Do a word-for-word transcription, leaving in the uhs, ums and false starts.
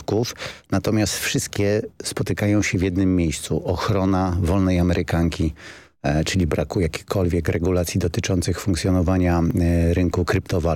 skutków, natomiast wszystkie spotykają się w jednym miejscu. Ochrona wolnej amerykanki, czyli braku jakichkolwiek regulacji dotyczących funkcjonowania rynku kryptowalut.